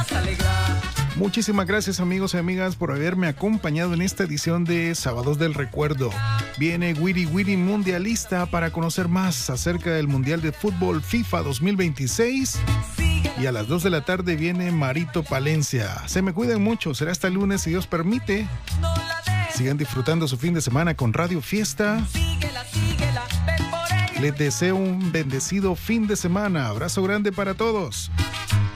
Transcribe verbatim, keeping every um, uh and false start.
Muchísimas gracias, amigos y amigas, por haberme acompañado en esta edición de Sábados del Recuerdo. Viene Wiri Wiri Mundialista para conocer más acerca del Mundial de Fútbol FIFA dos mil veintiséis. Y a las dos de la tarde viene Marito Palencia. Se me cuidan mucho, será hasta el lunes si Dios permite. Sigan disfrutando su fin de semana con Radio Fiesta. Les deseo un bendecido fin de semana. Abrazo grande para todos.